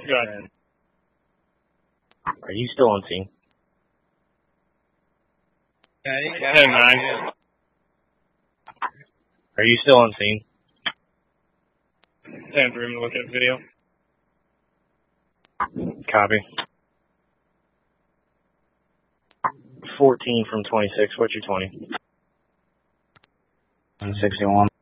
Go ahead. Are you still on scene? 10-9. Are you still on scene? 10-3, look at video. Copy. 14 from 26. What's your 20? 161.